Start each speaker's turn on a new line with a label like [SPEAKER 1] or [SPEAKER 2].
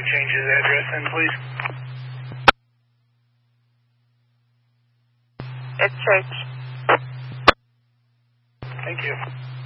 [SPEAKER 1] change his address in, please?
[SPEAKER 2] It's Church.
[SPEAKER 1] Thank you.